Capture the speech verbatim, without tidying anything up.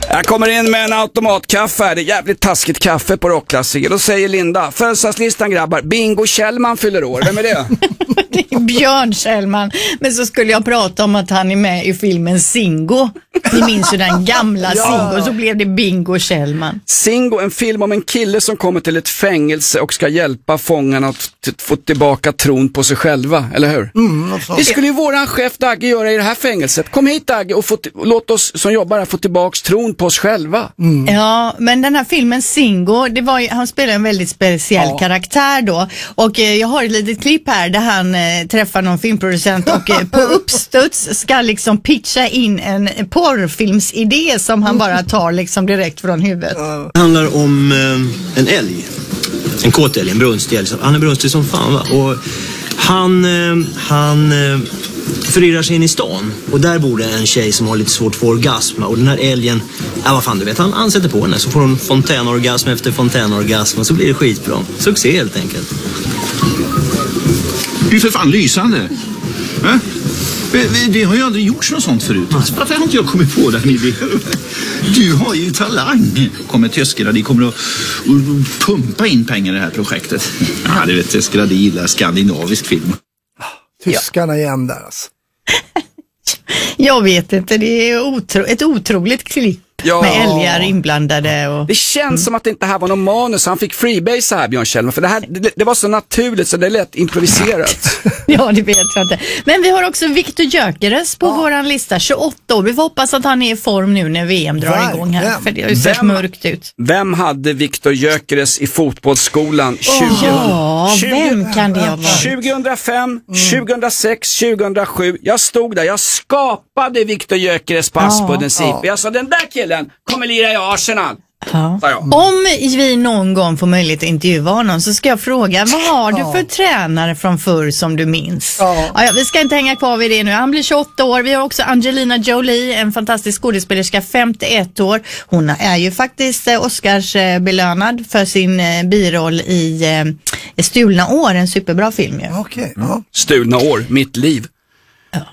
Jag kommer in med en automatkaffe. Det är jävligt taskigt kaffe på rockklassiker. Då säger Linda, födelsedagslistan grabbar, Bingo Kjellman fyller år. Vem är det? Det är Björn Kjellman. Men så skulle jag prata om att han är med i filmen Singo. Ni minns ju den gamla ja. Singo. Så blev det Bingo Kjellman. Singo, en film om en kille som kommer till ett fängelse och ska hjälpa fångarna att t- få tillbaka tron på sig själva, eller hur? Mm, det skulle ju våran chef Dagge göra i det här fängelset. Kom hit Dagge och få t- låt oss som jobbar här få tillbaka tron på oss själva. Mm. Ja, men den här filmen Singo, det var ju, han spelar en väldigt speciell ja. karaktär då. Och eh, jag har ett litet klipp här där han eh, träffar någon filmproducent och eh, på uppstuds ska liksom pitcha in en porrfilmsidé som han bara tar liksom direkt från huvudet. Det handlar om eh, en älg. En kåtälg, en brunstig älg. Han är brunstig som fan, va? Och han, eh, han eh, förirrar sig in i stan. Och där bor det en tjej som har lite svårt för orgasm. Och den här älgen, ja vad fan du vet, han ansätter på henne. Så får hon fontänorgasm efter fontänorgasm. Och så blir det skitbra. Succé helt enkelt. Det är ju för fan lysande. Äh? Det har ju aldrig gjorts något sånt förut. Varför har inte jag kommit på den idén? Du har ju talang. Kommer tyskarna, de kommer att, att pumpa in pengar i det här projektet. Ja, det vet tyskarna, de gillar skandinavisk film. Tyskarna igen där alltså. Jag vet inte, det är otro- ett otroligt klipp. Ja. Med älgar inblandade och... Det känns mm. som att det inte här var någon manus. Han fick freebase här, Björn Kjellman. För det här, det, det var så naturligt så det är lätt improviserat. Ja, det vet jag inte. Men vi har också Viktor Gyökeres på ja. våran lista, tjugoåtta år. Vi får hoppas att han är i form nu när V M drar Var? igång här. Vem? För det har ju sett vem, mörkt ut. Vem hade Viktor Gyökeres i fotbollsskolan tjugo, ja, tjugo, vem kan det vara? tjugohundrafem, mm. tjugohundrasex, tjugohundrasju. Jag stod där, jag skapade Viktor Gyökeres pass ja. på den sipen. Jag sa, den där killen kommer lira i Arsenal. Ja. Om vi någon gång får möjlighet att intervjua honom så ska jag fråga, vad har du för tränare från förr som du minns? Ja. Ja, vi ska inte hänga kvar vid det nu. Han blir tjugoåtta år. Vi har också Angelina Jolie, en fantastisk skådespelerska, femtioett år. Hon är ju faktiskt eh, Oscars eh, belönad för sin eh, biroll i eh, Stulna år, en superbra film ju. Okay. Ja. Stulna år, mitt liv.